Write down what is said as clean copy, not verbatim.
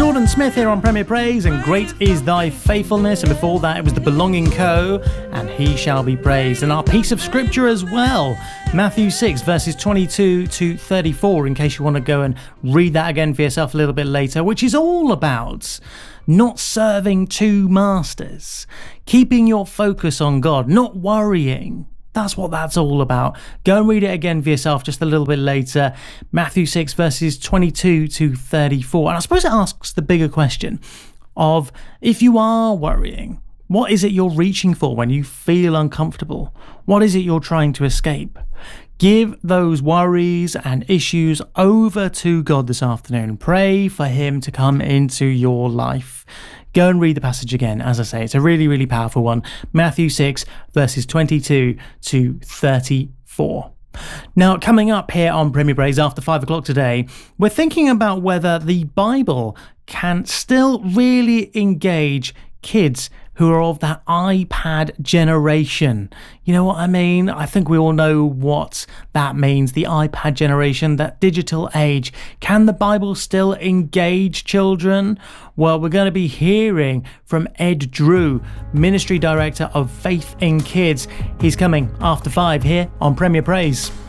Jordan Smith here on Premier Praise and Great Is Thy Faithfulness, and before that it was the Belonging Co. and He Shall Be Praised, and our piece of scripture as well, Matthew 6 verses 22 to 34, in case you want to go and read that again for yourself a little bit later, which is all about not serving two masters, keeping your focus on God, not worrying. That's what that's all about. Go and read it again for yourself just a little bit later. Matthew 6 verses 22 to 34. And I suppose it asks the bigger question of, if you are worrying, what is it you're reaching for when you feel uncomfortable? What is it you're trying to escape? Give those worries and issues over to God this afternoon. Pray for Him to come into your life. Go and read the passage again. As I say, it's a really, really powerful one. Matthew 6, verses 22 to 34. Now, coming up here on Premier Praise after 5 o'clock today, we're thinking about whether the Bible can still really engage kids who are of that iPad generation. You know what I mean? I think we all know what that means, the iPad generation, that digital age. Can the Bible still engage children? Well, we're going to be hearing from Ed Drew, Ministry Director of Faith in Kids. He's coming after 5 here on Premier Praise.